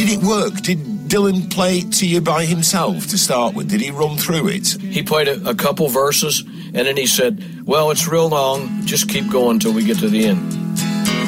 Did it work? Did Dylan play it to you by himself to start with? Did he run through it? He played a couple verses, and then he said, well, it's real long, just keep going till we get to the end.